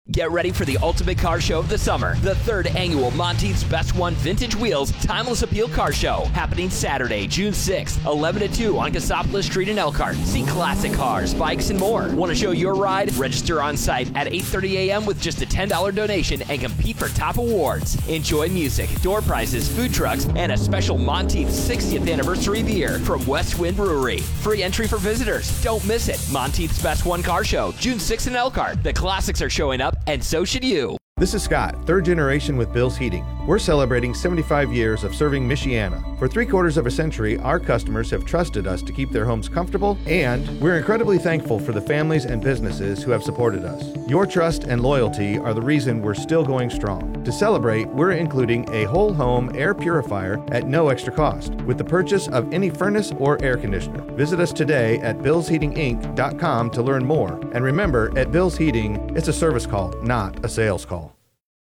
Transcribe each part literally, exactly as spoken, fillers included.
Get ready for the ultimate car show of the summer, the third annual Monteith's Best One Vintage Wheels Timeless Appeal Car Show, happening Saturday, June sixth, eleven to two on Cassopolis Street in Elkhart. See classic cars, bikes, and more. Want to show your ride? Register on site at eight thirty a.m. with just a ten dollars donation and compete for top awards. Enjoy music, door prizes, food trucks, and a special Monteith's sixtieth anniversary beer from West Wind Brewery. Free entry for visitors. Don't miss it. Monteith's Best One Car Show, June sixth in Elkhart. The classics are showing up, and so should you. This is Scott, third generation with Bill's Heating. We're celebrating seventy-five years of serving Michiana. For three quarters of a century, our customers have trusted us to keep their homes comfortable, and we're incredibly thankful for the families and businesses who have supported us. Your trust and loyalty are the reason we're still going strong. To celebrate, we're including a whole home air purifier at no extra cost with the purchase of any furnace or air conditioner. Visit us today at bills heating inc dot com to learn more. And remember, at Bill's Heating, it's a service call, not a sales call.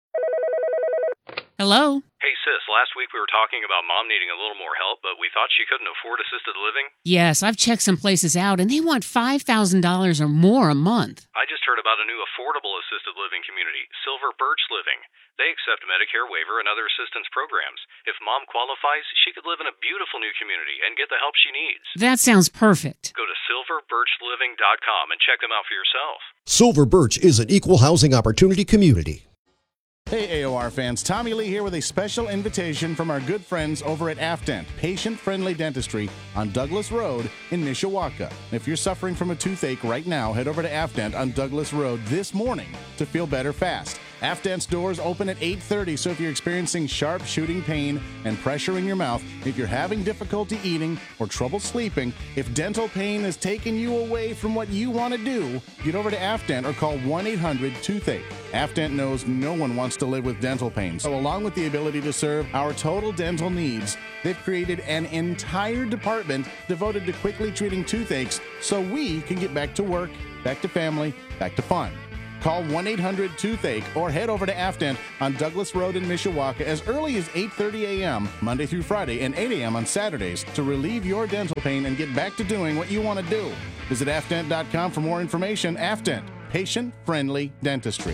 Hello? Hey, sis, last week we were talking about Mom needing a little more help, but we thought she couldn't afford assisted living. Yes, I've checked some places out, and they want five thousand dollars or more a month. I just heard about a new affordable assisted living community, Silver Birch Living. They accept Medicare waiver and other assistance programs. If Mom qualifies, she could live in a beautiful new community and get the help she needs. That sounds perfect. Go to silver birch living dot com and check them out for yourself. Silver Birch is an equal housing opportunity community. Hey A O R fans, Tommy Lee here with a special invitation from our good friends over at Afdent, patient-friendly dentistry on Douglas Road in Mishawaka. If you're suffering from a toothache right now, head over to Afdent on Douglas Road this morning to feel better fast. Afdent's doors open at eight thirty, so if you're experiencing sharp shooting pain and pressure in your mouth, if you're having difficulty eating or trouble sleeping, if dental pain is taking you away from what you want to do, get over to Afdent or call one eight hundred toothache. Afdent knows no one wants to live with dental pain, so along with the ability to serve our total dental needs, they've created an entire department devoted to quickly treating toothaches so we can get back to work, back to family, back to fun. Call one eight hundred toothache or head over to Afdent on Douglas Road in Mishawaka as early as eight thirty a.m. Monday through Friday and eight a.m. on Saturdays to relieve your dental pain and get back to doing what you want to do. Visit afdent dot com for more information. Afdent, patient-friendly dentistry.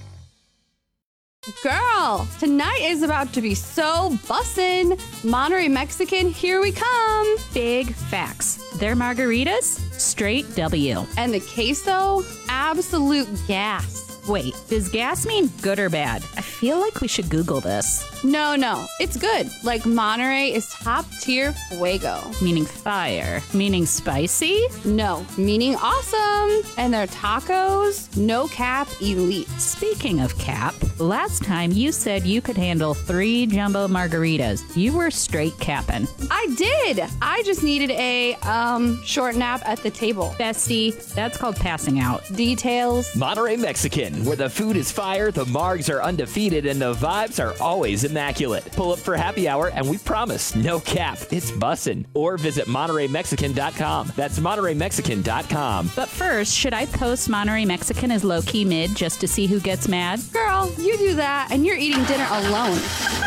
Girl, tonight is about to be so bussin'. Monterey Mexican, here we come. Big facts. Their margaritas, straight W. And the queso, absolute gas. Wait, does gas mean good or bad? I feel like we should Google this. No, no, it's good. Like Monterey is top tier fuego. Meaning fire. Meaning spicy? No, meaning awesome. And their tacos, no cap elite. Speaking of cap, last time you said you could handle three jumbo margaritas. You were straight capping. I did. I just needed a um short nap at the table. Bestie, that's called passing out. Details. Monterey Mexican, where the food is fire, the margs are undefeated, and the vibes are always immaculate. Pull up for happy hour, and we promise, no cap, it's bussin'. Or visit monterey mexican dot com. That's monterey mexican dot com. But first, should I post Monterey Mexican as low-key mid just to see who gets mad? Girl, you do that, and you're eating dinner alone.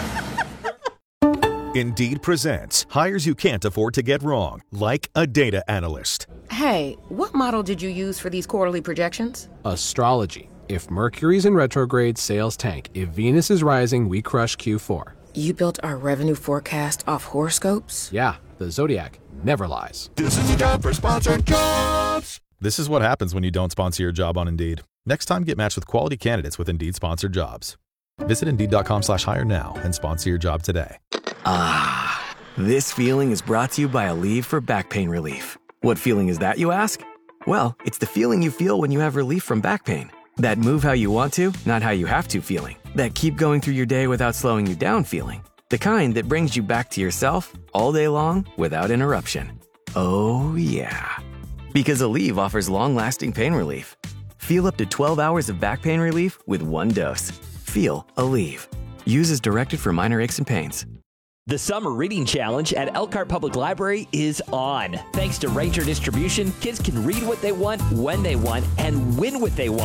Indeed presents hires you can't afford to get wrong, like a data analyst. Hey, what model did you use for these quarterly projections? Astrology. If Mercury's in retrograde, sales tank. If Venus is rising, we crush Q four. You built our revenue forecast off horoscopes? Yeah, the Zodiac never lies. This is a job for sponsored jobs. This is what happens when you don't sponsor your job on Indeed. Next time, get matched with quality candidates with Indeed sponsored jobs. Visit Indeed.com slash hire now and sponsor your job today. Ah, this feeling is brought to you by Aleve for back pain relief. What feeling is that, you ask? Well, it's the feeling you feel when you have relief from back pain. That move how you want to, not how you have to feeling. That keep going through your day without slowing you down feeling. The kind that brings you back to yourself all day long without interruption. Oh, yeah. Because Aleve offers long-lasting pain relief. Feel up to twelve hours of back pain relief with one dose. Feel Aleve. Use as directed for minor aches and pains. The Summer Reading Challenge at Elkhart Public Library is on. Thanks to Ranger Distribution, kids can read what they want, when they want, and win what they want.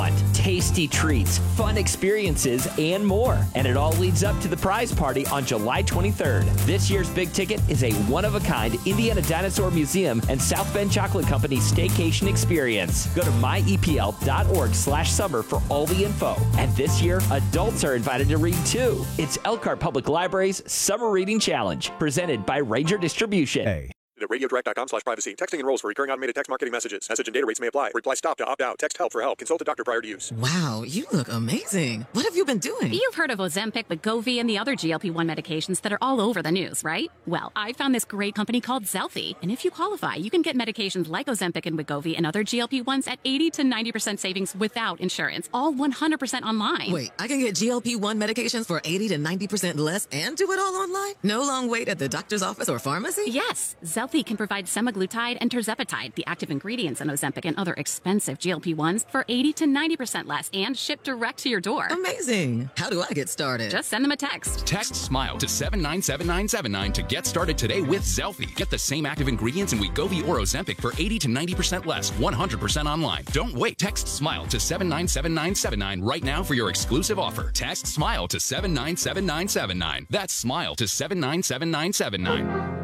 tasty treats, fun experiences, and more. And it all leads up to the prize party on July twenty-third. This year's big ticket is a one-of-a-kind Indiana Dinosaur Museum and South Bend Chocolate Company staycation experience. Go to myepl.org slash summer for all the info. And this year, adults are invited to read too. It's Elkhart Public Library's Summer Reading Challenge, presented by Ranger Distribution. Hey. At radiodirect.com slash privacy. Texting enrolls for recurring automated text marketing messages. Message and data rates may apply. Reply stop to opt out. Text help for help. Consult a doctor prior to use. Wow, you look amazing. What have you been doing? You've heard of Ozempic, Wegovy, and the other G L P one medications that are all over the news, right? Well, I found this great company called Zelfie. And if you qualify, you can get medications like Ozempic and Wegovy and other G L P ones at eighty to ninety percent savings without insurance. All one hundred percent online. Wait, I can get G L P one medications for eighty to ninety percent less and do it all online? No long wait at the doctor's office or pharmacy? Yes, Zelfie can provide semaglutide and tirzepatide, the active ingredients in Ozempic and other expensive G L P ones, for eighty to ninety percent less and shipped direct to your door. Amazing. How do I get started? Just send them a text. Text SMILE to seven nine seven nine seven nine to get started today with Zelfie. Get the same active ingredients in Wegovy or Ozempic for eighty to ninety percent less, one hundred percent online. Don't wait. Text SMILE to seven nine seven nine seven nine right now for your exclusive offer. Text SMILE to seven nine seven nine seven nine. That's SMILE to seven nine seven nine seven nine.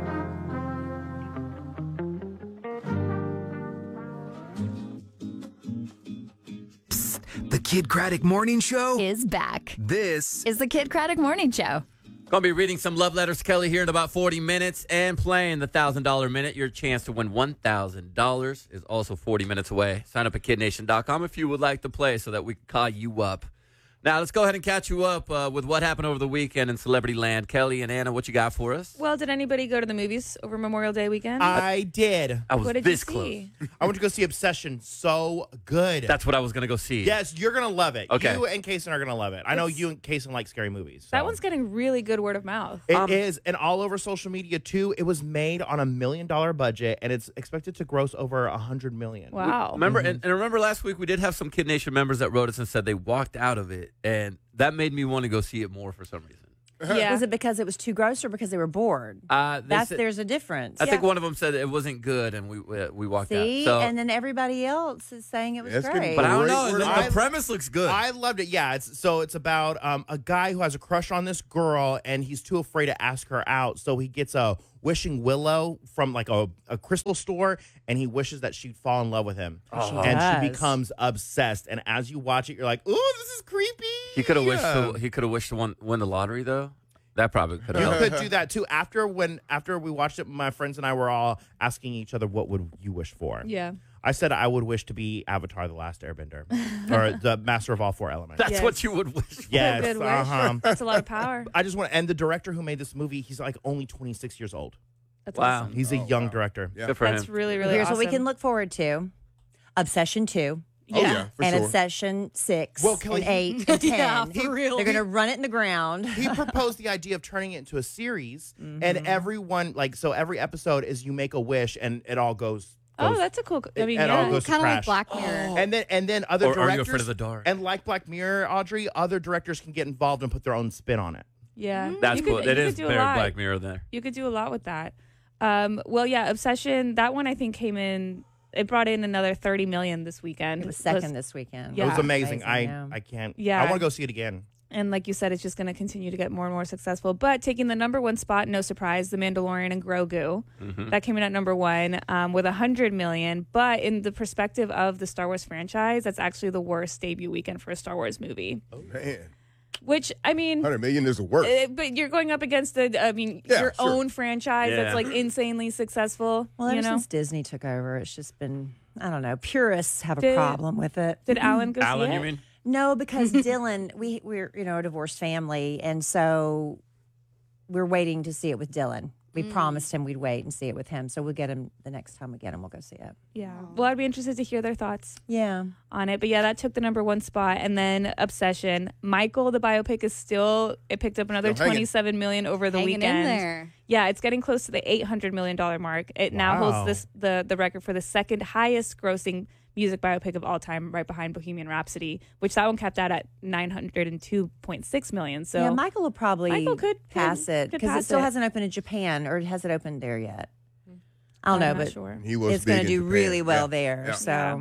The Kid Craddock Morning Show is back. This is the Kid Craddock Morning Show. Gonna be reading some love letters, Kelly, here in about forty minutes and playing the one thousand dollars minute. Your chance to win one thousand dollars is also forty minutes away. Sign up at kid nation dot com if you would like to play so that we can call you up. Now, let's go ahead and catch you up uh, with what happened over the weekend in Celebrity Land. Kelly and Anna, what you got for us? Well, did anybody go to the movies over Memorial Day weekend? I did. I was what did this you see? close. I went to go see Obsession. So good. That's what I was going to go see. Yes, you're going to love it. Okay. You and Kaysen are going to love it. I know you and Kaysen like scary movies. So. That one's getting really good word of mouth. It Um, is, and all over social media, too. It was made on a million dollar budget, and it's expected to gross over a hundred million. Wow. Remember, Mhm. and, and remember last week we did have some Kid Nation members that wrote us and said they walked out of it, and that made me want to go see it more for some reason. Yeah. Was it because it was too gross or because they were bored? Uh, they That's said- there's a difference. I think one of them said it wasn't good, and we we, we walked See, out. So, and then everybody else is saying it was It's great. but I don't know. Great The, word. the premise looks good. I loved it. Yeah, it's so it's about um, a guy who has a crush on this girl, and he's too afraid to ask her out. So he gets a wishing willow from like a, a crystal store, and he wishes that she'd fall in love with him. Oh. And does. she becomes obsessed. And as you watch it, you're like, "Ooh, this is creepy." he could have wished Yeah. to, he could have wished to win, win the lottery though. That probably could have You helped. could do that too. After when after we watched it, my friends and I were all asking each other, "What would you wish for?" Yeah. I said I would wish to be Avatar: The Last Airbender, or the master of all four elements. That's Yes. what you would wish for. Yes, Good wish. uh-huh. That's a lot of power. I just want, and the director who made this movie, he's like only twenty-six years old. That's Wow. awesome. He's a young director. Good for That's him. really, really Here's awesome. what we can look forward to: Obsession two. Oh, yeah, for and sure. Obsession six, Well, Kelly, and eight, and ten. Yeah, for real. They're going to run it in the ground. He proposed the idea of turning it into a series, Mm-hmm. and everyone, like, so every episode is you make a wish, and it all goes. Oh, goes- that's a cool. I it- mean, it all yeah. goes to Kind of like trash. Black Mirror. And then, and then other Or directors. Are You Afraid of the Dark? And like Black Mirror, Audrey, other directors can get involved and put their own spin on it. Yeah, That's You cool. could- That you is could do a very lot. Black Mirror there. You could do a lot with that. Um, well, yeah, Obsession. That one I think came in. It brought in another thirty million this weekend. It was second this weekend. Yeah. It was amazing. Amazing, I yeah. I can't. Yeah. I want to go see it again. And like you said, it's just going to continue to get more and more successful. But taking the number one spot, no surprise, The Mandalorian and Grogu. Mhm. That came in at number one um, with one hundred million. But in the perspective of the Star Wars franchise, that's actually the worst debut weekend for a Star Wars movie. Oh, man. Which, I mean... one hundred million is the worst. Uh, but you're going up against the, I mean, Yeah, your sure. own franchise Yeah. that's like insanely successful. Well, you ever know? since Disney took over, it's just been, I don't know, purists have a Did- problem with it. Did Alan go Alan, see you it? mean? No, because Dylan, we, we're, you know, a divorced family, and so we're waiting to see it with Dylan. We Mm. promised him we'd wait and see it with him, so we'll get him the next time we get him, we'll go see it. Yeah. Well, I'd be interested to hear their thoughts Yeah. on it. But yeah, that took the number one spot. And then Obsession. Michael, the biopic, is still, it picked up another Still hanging. twenty-seven million over the Hanging weekend. in there. Yeah, it's getting close to the eight hundred million dollars mark. It now Wow. holds this the, the record for the second highest grossing music biopic of all time, right behind Bohemian Rhapsody, which that one capped out at nine hundred two point six million. So yeah, Michael will probably Michael could- pass could- it could because it pass still it. hasn't opened in Japan, or has it opened there yet? I don't I'm know, not but sure. He was it's big going to in do Japan. really well Yeah. there. Yeah. So Yeah.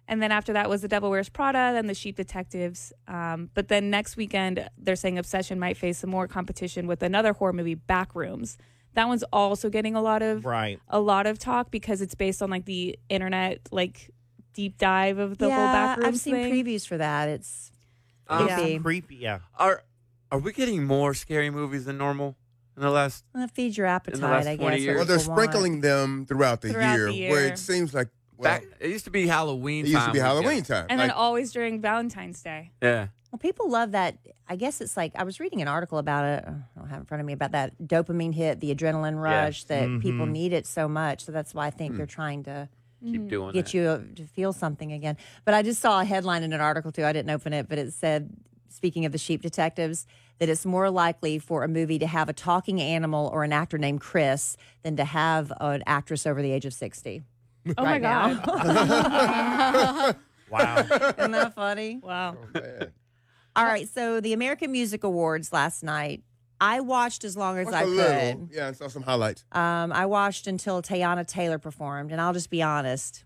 And then after that was The Devil Wears Prada, then The Sheep Detectives. Um, but then next weekend, they're saying Obsession might face some more competition with another horror movie, Backrooms. That one's also getting a lot of right. a lot of talk because it's based on like the internet like deep dive of the yeah, whole Backrooms I've seen thing. previews for that. It's Um, creepy. creepy. Yeah. Are are we getting more scary movies than normal in the last? Well, feed your appetite, last I twenty guess. years? what Well, they're people want. sprinkling them throughout the, Throughout year, the year. where it seems like well, Back, it used to be Halloween. it used to time be weekend. Halloween time. And Like, then always during Valentine's Day. Yeah. Well, people love that. I guess it's like I was reading an article about it. I don't have it in front of me about that dopamine hit, the adrenaline rush that Mm-hmm. people need it so much. So that's why I think Hmm. they're trying to Keep doing get it. you uh, to feel something again. But I just saw a headline in an article too. I didn't open it, but it said, speaking of the Sheep Detectives, that it's more likely for a movie to have a talking animal or an actor named Chris than to have an actress over the age of sixty. Oh right my now. God. Wow. Isn't that funny? Wow. oh, man. All right, so the American Music Awards last night, I watched as long as What's I a could. little? Yeah, I saw some highlights. Um, I watched until Teyana Taylor performed, and I'll just be honest.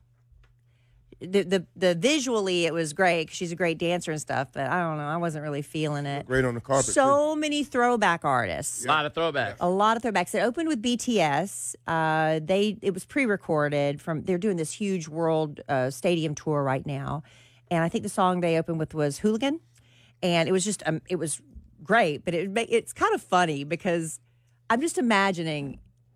The the, the visually it was great 'cause she's a great dancer and stuff, but I don't know, I wasn't really feeling it. Great on the carpet. too. So many throwback artists. A lot of throwbacks. A lot of throwbacks. It opened with B T S. Uh, they it was pre-recorded from. They're doing this huge world uh, stadium tour right now, and I think the song they opened with was "Hooligan," and it was just um, it was great. But it it's kind of funny because I'm just imagining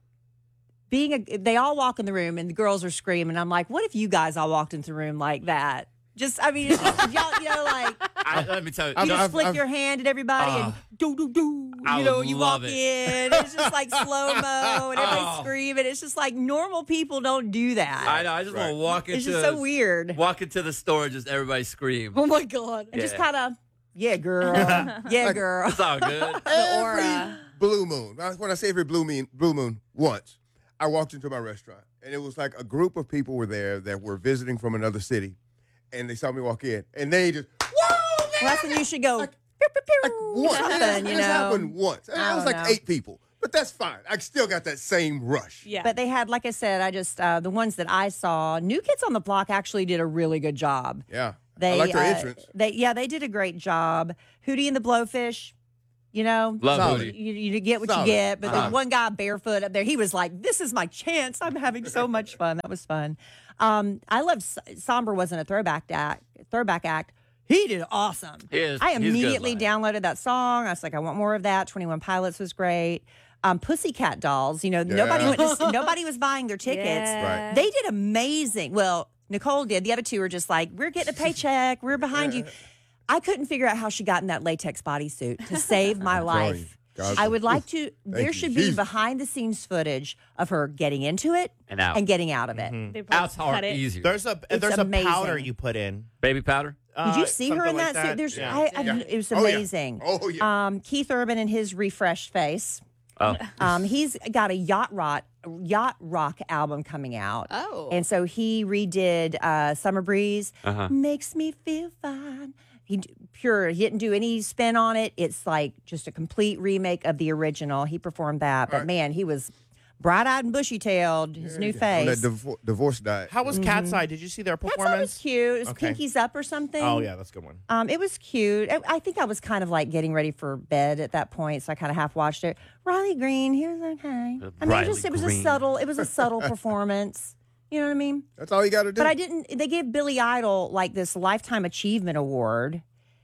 being a. They all walk in the room and the girls are screaming. I'm like, what if you guys all walked into the room like that? Just I mean, it's just, y'all, you know, like. I, let me tell you. You just I've- flick I've- your hand at everybody Uh, and do do do. I You know, would you love walk it. in. It's just like slow mo and everybody's Oh. screaming. It's just like normal people don't do that. I know. I just want to walk into. It's just so weird. Walk into the store and just everybody scream. Oh my god! And just Yeah. kind of, yeah, girl, yeah, girl. It's all good. The aura. Blue moon. When I say every blue moon, blue moon once, I walked into my restaurant and it was like a group of people were there that were visiting from another city, and they saw me walk in and they just whoa. Well, that's when you should go. Pew, pew, pew, Like once. something, you It just know. happened once. And I I was don't like know. eight people, but that's fine. I still got that same rush. Yeah. But they had, like I said, I just uh, the ones that I saw. New Kids on the Block actually did a really good job. Yeah. They, I liked her uh, entrance. They yeah, they did a great job. Hootie and the Blowfish, you know, Love Solid. Hootie. you, you get what Solid. you get. But Uh-huh. the one guy barefoot up there, he was like, "This is my chance. I'm having so much fun." That was fun. Um, I love Somber wasn't a throwback act. Throwback act. He did awesome. He is- I he's good immediately live. downloaded that song. I was like, I want more of that. twenty-one Pilots was great. Um, Pussycat Dolls. You know, nobody Yeah. went to, nobody was buying their tickets. Yeah. Right. They did amazing. Well, Nicole did. The other two were just like, we're getting a paycheck. We're behind you. I couldn't figure out how she got in that latex bodysuit to save my I'm telling you, life. God, I would like to, there you, should be Jesus. behind the scenes footage of her getting into it And out. and getting out of it. They probably Out's hard cut it. easier. There's a It's there's amazing. a powder you put in. Baby powder. Did you Uh, see her something in like that suit? There's, Yeah. I, I, Yeah. It was Oh, yeah. amazing. Oh, yeah. Um, Keith Urban and his refreshed face. Oh. Um, he's got a yacht rock yacht rock album coming out. Oh. And so he redid uh, Summer Breeze. Uh-huh. Makes me feel fine. He d- pure. He didn't do any spin on it. It's like just a complete remake of the original. He performed that, but All right. man, he was bright-eyed and bushy-tailed. His new On face. that divor- divorce diet. How was Cat's Eye? Did you see their That's was performance? cute. It was Okay. Pinkies Up or something. Oh yeah, that's a good one. Um, it was cute. I, I think I was kind of like getting ready for bed at that point, so I kind of half watched it. Riley Green, he was okay. Uh, I mean, it, Riley just, it was a Green. subtle. It was a subtle performance. You know what I mean? That's all you got to do. But I didn't. They gave Billy Idol like this Lifetime Achievement Award,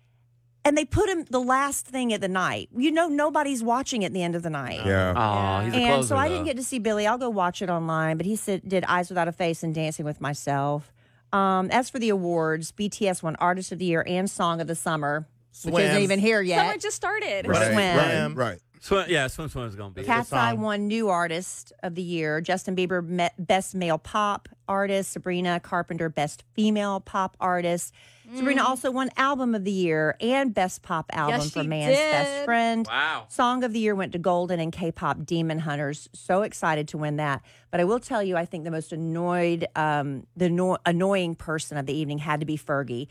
and they put him the last thing at the night. You know, nobody's watching at the end of the night. Yeah. Oh, he's a And closer, so I though. didn't get to see Billy. I'll go watch it online. But he said, did Eyes Without a Face and Dancing with Myself. Um, as for the awards, B T S won Artist of the Year and Song of the Summer, which Swim. isn't even here yet. Summer just started. Right, Swim. right, right. Swim, yeah, Swim Swim is going to be. Cat's Eye song. won New Artist of the Year. Justin Bieber, me- Best Male Pop Artist. Sabrina Carpenter, Best Female Pop Artist. Sabrina also won Album of the Year and Best Pop Album Yes, for she Man's Best did. Friend. Wow. Song of the Year went to Golden and K-pop Demon Hunters. So excited to win that. But I will tell you, I think the most annoyed, um, the anno- annoying person of the evening had to be Fergie.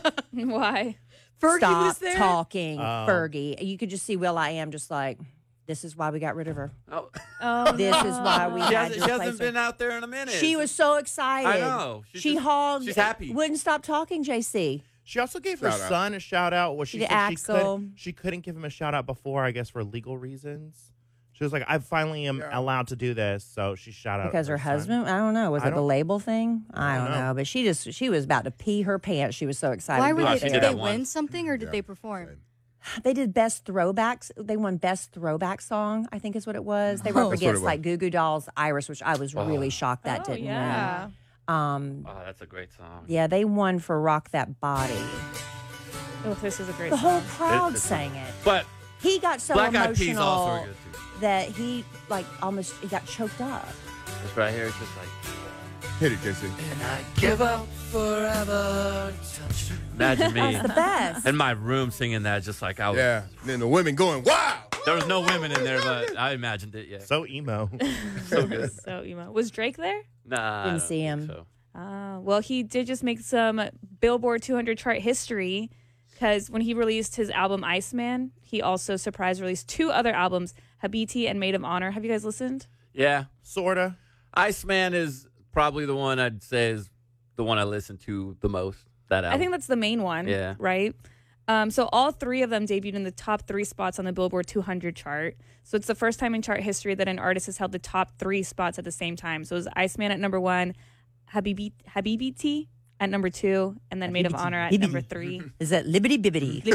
Why? Fergie Stop was there. talking, Oh. Fergie. You could just see Will I Am just like, This is why we got rid of her. Oh, Oh, This is why we she had hasn't, to she replace hasn't her. been out there in a minute. She was so excited. I know. She's she just- hauled. she's happy. Wouldn't stop talking, J C. She also gave her Shout out. son a shout out. Well, she Did said she, Axel. could, she couldn't give him a shout out before, I guess, for legal reasons. She was like, I finally am Yeah. allowed to do this. So she shout out Because her son. husband, I don't know, was I it the don't- label thing? I I don't don't know. know. But she just she was about to pee her pants. She was so excited. Why to were be Oh, they? she there. did Did that they once. win something or did they perform? They did best throwbacks. They won best throwback song, I think is what it was. They were Oh. up That's what it against was. like Goo Goo Dolls, Iris, which I was really Oh. shocked that Oh, didn't yeah. win. Um, Oh, that's a great song. yeah, they won for Rock That Body. Oh, this is a great The whole song. crowd It- it's- sang it. But He got so Black Eyed Peas emotional also are good too. that he like almost he got choked up. This right here is just like. Hit it, J C. Give up forever. Imagine me That's the best. in my room singing that, just like I was. Yeah. And then the women going, wow. There was no women in there, but I imagined it. Yeah. So emo. So good. So emo. Was Drake there? Nah. I Didn't don't see think him. So. Uh, well, he did just make some Billboard two hundred chart history because when he released his album Iceman, he also surprise released two other albums, Habiti and Maid of Honor. Have you guys listened? Yeah. Sorta. Iceman is probably the one I'd say is the one I listen to the most. That album. I think that's the main one. Yeah. Right? Um, so all three of them debuted in the top three spots on the Billboard two hundred chart. So it's the first time in chart history that an artist has held the top three spots at the same time. So it was Iceman at number one, Habibi Habibiti at number two, and then Maid of Honor at number three. Is that Libbity Bibbity?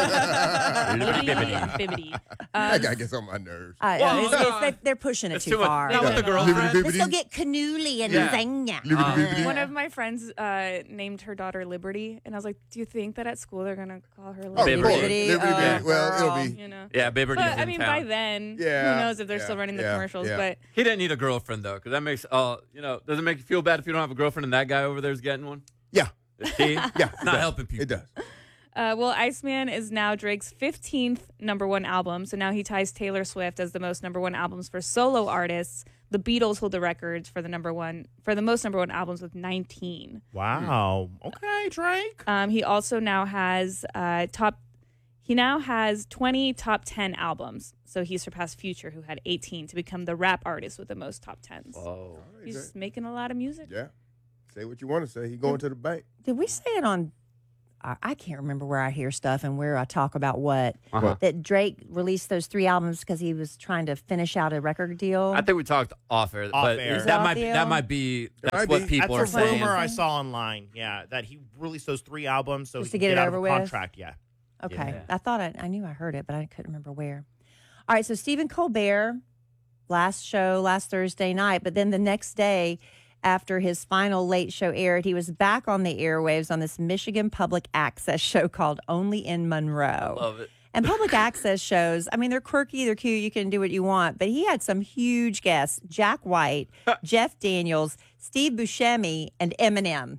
Libbity and Bibbity. That Um, guy gets on my nerves. Uh, Well, it's- it's- they- they're pushing it It's too, too much. far. Not with the girlfriend. Let's go get cannoli and Yeah. lasagna. One of my friends uh, named her daughter Liberty, and I was like, "Do you think that at school they're gonna call her Oh, Liberty?" of course. Liberty, Liberty, uh, Liberty. Well, it'll girl. be. You know. Yeah, Babe But Birdie's I in mean, town. by then, Yeah, who knows if they're yeah, still running the yeah, commercials? yeah. But He didn't need a girlfriend though, because that makes uh you know does it make you feel bad if you don't have a girlfriend and that guy over there is getting one? Yeah. Is he? Yeah. Not it does. helping people. It does. Uh, well, Iceman is now Drake's fifteenth number one album. So now he ties Taylor Swift as the most number one albums for solo artists. The Beatles hold the records for the number one for the most number one albums with nineteen. Wow. Okay, Drake. Um, he also now has uh, top. He now has twenty top ten albums. So he surpassed Future, who had eighteen, to become the rap artist with the most top tens. Whoa. He's just making a lot of music. Yeah. Say what you want to say. He going to the bank. Did we say it on? I I can't remember where I hear stuff and where I talk about what. Uh-huh. That Drake released those three albums because he was trying to finish out a record deal. I think we talked off air, Off but air. Is it that off might the be, air? that might be that's might what be. people That's are a saying. rumor I saw online. Yeah, that he released those three albums so Just he to could get get it out over of with? a contract. Yeah. Okay. Yeah. I thought I, I knew I heard it, but I couldn't remember where. All right. So Stephen Colbert, last show, last Thursday night, but then the next day after his final late show aired, he was back on the airwaves on this Michigan public access show called Only in Monroe. Love it. And public access shows, I mean, they're quirky, they're cute, you can do what you want. But he had some huge guests: Jack White, Jeff Daniels, Steve Buscemi, and Eminem.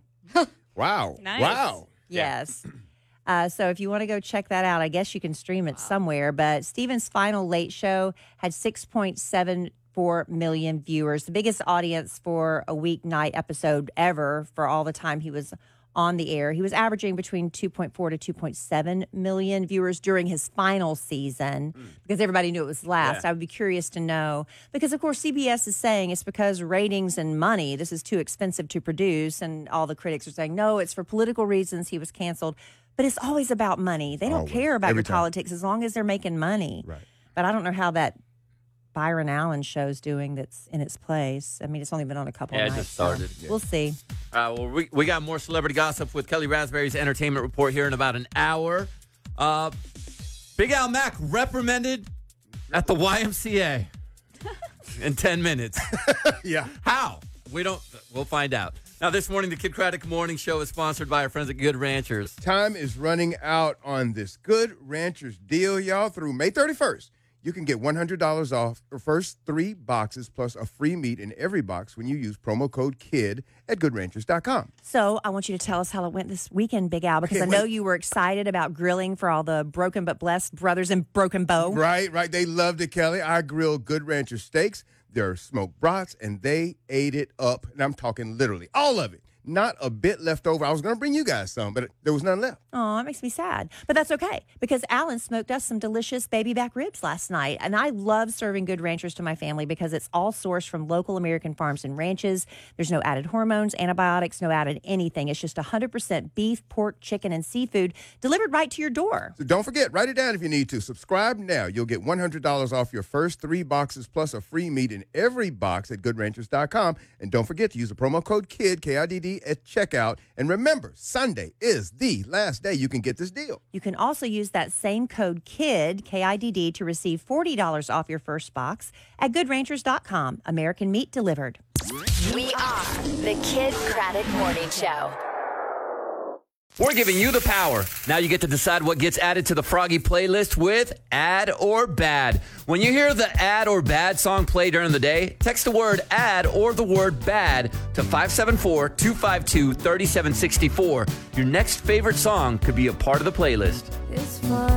Wow. Nice. Wow. Yes. Uh, so if you want to go check that out, I guess you can stream it somewhere. But Steven's final late show had six point seven four million viewers, the biggest audience for a weeknight episode ever for all the time he was on the air. He was averaging between two point four to two point seven million viewers during his final season because everybody knew it was last. Yeah. I would be curious to know because, of course, C B S is saying it's because ratings and money. This is too expensive to produce. And all the critics are saying, no, it's for political reasons he was canceled. But it's always about money. They don't Always. care about Every your time. politics as long as they're making money. Right. But I don't know how that Byron Allen show's doing that's in its place. I mean, it's only been on a couple Yeah, it nights. just started. so We'll see. Uh, well, we, we got more celebrity gossip with Kelly Raspberry's entertainment report here in about an hour. Uh, Big Al Mack reprimanded at the Y M C A in ten minutes. Yeah. How? We don't. We'll find out. Now, this morning, the Kid Craddock Morning Show is sponsored by our friends at Good Ranchers. Time is running out on this Good Ranchers deal, y'all. Through May thirty-first, you can get one hundred dollars off your first three boxes plus a free meat in every box when you use promo code KID at good ranchers dot com. So I want you to tell us how it went this weekend, Big Al, because Okay, I know wait. you were excited about grilling for all the Broken But Blessed brothers in Broken Bow. Right, right. They loved it, Kelly. I grilled Good Rancher steaks, their smoked brats, and they ate it up. And I'm talking literally all of it. not a bit left over. I was going to bring you guys some, but there was none left. Oh, that makes me sad. But that's okay because Alan smoked us some delicious baby back ribs last night. And I love serving Good Ranchers to my family because it's all sourced from local American farms and ranches. There's no added hormones, antibiotics, no added anything. It's just one hundred percent beef, pork, chicken, and seafood delivered right to your door. So don't forget, write it down if you need to. Subscribe now. You'll get one hundred dollars off your first three boxes plus a free meat in every box at good ranchers dot com. And don't forget to use the promo code KID, K I D D, at checkout. And remember, Sunday is the last day you can get this deal. You can also use that same code KID, K I D D, to receive forty dollars off your first box at good ranchers dot com. American meat delivered. We are the Kid Craddock Morning Show. We're giving you the power. Now you get to decide what gets added to the Froggy playlist with Add or Bad. When you hear the Add or Bad song play during the day, text the word Add or the word Bad to five seven four, two five two, three seven six four. Your next favorite song could be a part of the playlist. It's fun.